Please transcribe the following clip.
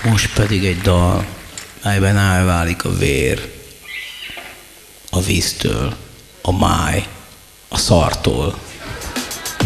Most pedig egy dal, melyben elválik a vér, a víztől, a máj, a szartól.